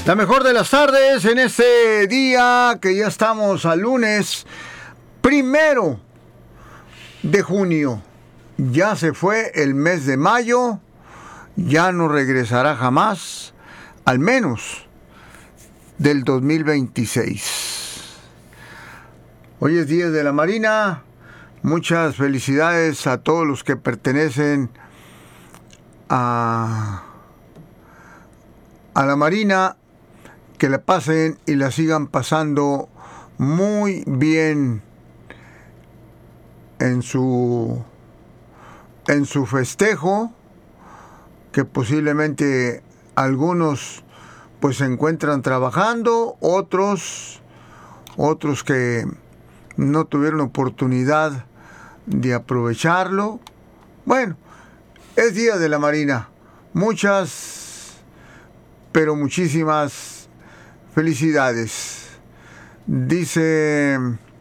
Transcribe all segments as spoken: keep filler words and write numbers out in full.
La mejor de las tardes en este día que ya estamos al lunes primero de junio. Ya se fue el mes de mayo, ya no regresará jamás, al menos del dos mil veintiséis. Hoy es Día de la Marina. Muchas felicidades a todos los que pertenecen a, a la Marina. Que la pasen y la sigan pasando muy bien en su en su festejo, que posiblemente algunos pues se encuentran trabajando, otros otros que no tuvieron oportunidad de aprovecharlo. Bueno, es Día de la Marina. Muchas, pero muchísimas felicidades. Dice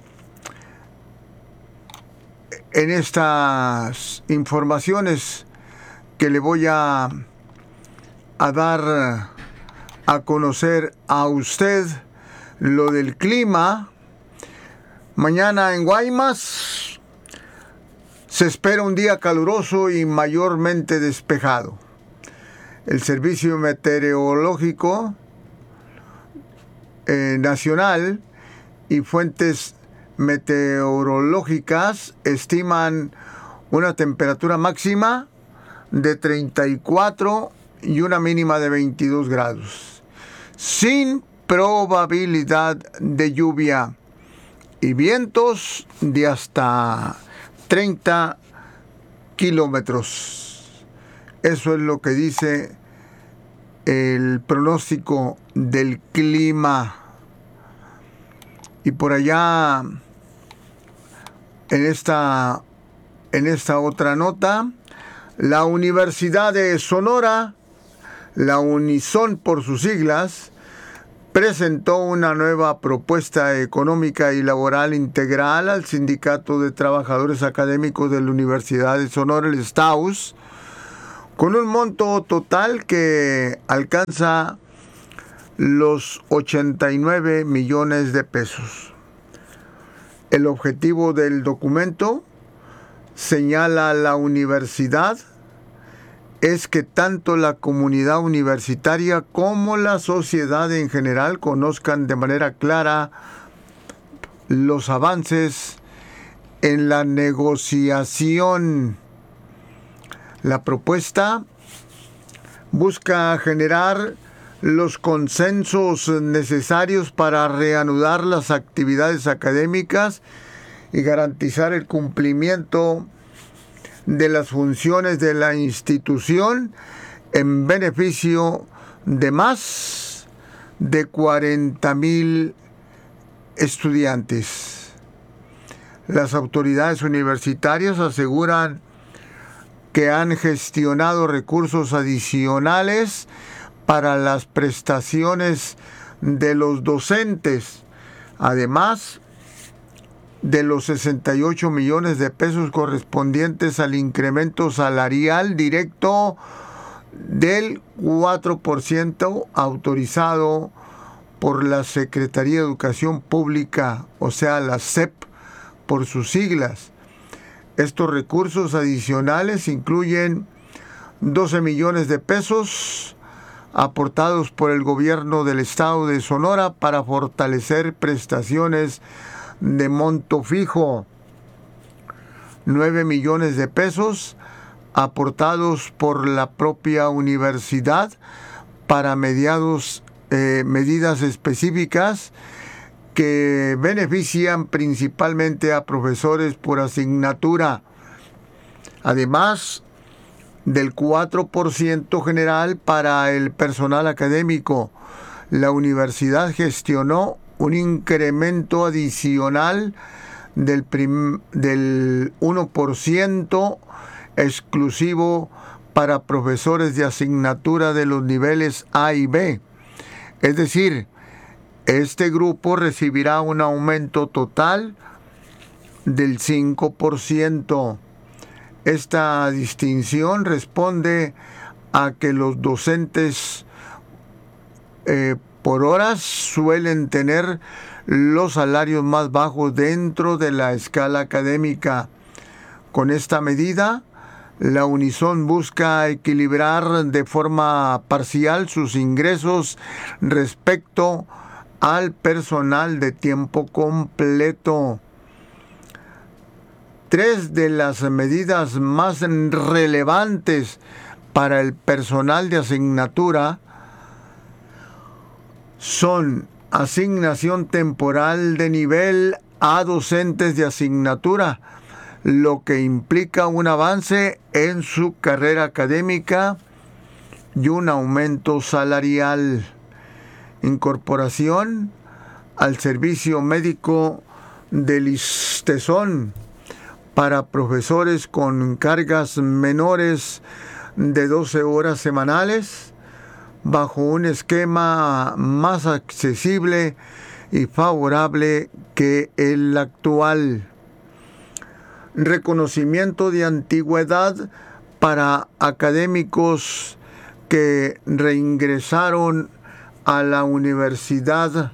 en estas informaciones que le voy a, a dar a conocer a usted lo del clima. Mañana en Guaymas se espera un día caluroso y mayormente despejado. El Servicio Meteorológico eh, Nacional y fuentes meteorológicas estiman una temperatura máxima de treinta y cuatro y una mínima de veintidós grados, sin probabilidad de lluvia y vientos de hasta treinta kilómetros. Eso es lo que dice el pronóstico del clima. Y por allá, en esta, en esta otra nota, la Universidad de Sonora, la Unison por sus siglas, presentó una nueva propuesta económica y laboral integral al Sindicato de Trabajadores Académicos de la Universidad de Sonora, el S T A U S, con un monto total que alcanza los ochenta y nueve millones de pesos. El objetivo del documento, señala la universidad, es que tanto la comunidad universitaria como la sociedad en general conozcan de manera clara los avances en la negociación. La propuesta busca generar los consensos necesarios para reanudar las actividades académicas y garantizar el cumplimiento de las funciones de la institución en beneficio de más de cuarenta mil estudiantes. Las autoridades universitarias aseguran que han gestionado recursos adicionales para las prestaciones de los docentes, además de los sesenta y ocho millones de pesos correspondientes al incremento salarial directo del cuatro por ciento autorizado por la Secretaría de Educación Pública, o sea, la S E P por sus siglas. Estos recursos adicionales incluyen doce millones de pesos aportados por el gobierno del estado de Sonora para fortalecer prestaciones de monto fijo, nueve millones de pesos aportados por la propia universidad para mediados, eh, medidas específicas que benefician principalmente a profesores por asignatura, además del cuatro por ciento general para el personal académico. La universidad gestionó un incremento adicional del, prim, del uno por ciento exclusivo para profesores de asignatura de los niveles A y B. Es decir, este grupo recibirá un aumento total del cinco por ciento. Esta distinción responde a que los docentes eh, por horas suelen tener los salarios más bajos dentro de la escala académica. Con esta medida, la Unison busca equilibrar de forma parcial sus ingresos respecto al personal de tiempo completo. Tres de las medidas más relevantes para el personal de asignatura son asignación temporal de nivel a docentes de asignatura, lo que implica un avance en su carrera académica y un aumento salarial. Incorporación al servicio médico del ISTESON para profesores con cargas menores de doce horas semanales, bajo un esquema más accesible y favorable que el actual. Reconocimiento de antigüedad para académicos que reingresaron a la universidad,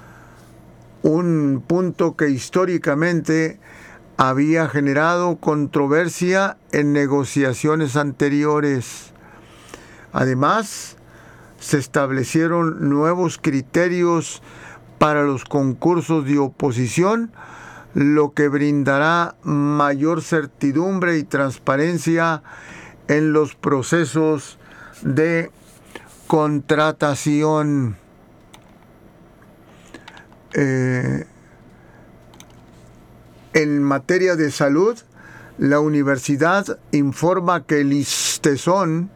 un punto que históricamente había generado controversia en negociaciones anteriores. Además, se establecieron nuevos criterios para los concursos de oposición, lo que brindará mayor certidumbre y transparencia en los procesos de contratación. Eh, en materia de salud, la universidad informa que el ISTESON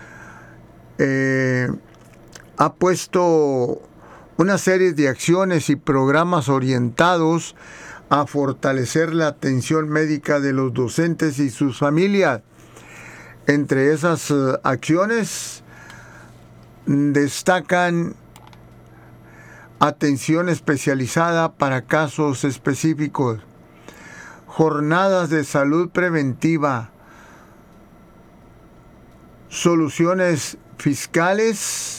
eh, ha puesto una serie de acciones y programas orientados a fortalecer la atención médica de los docentes y sus familias. Entre esas uh, acciones destacan atención especializada para casos específicos, jornadas de salud preventiva, soluciones fiscales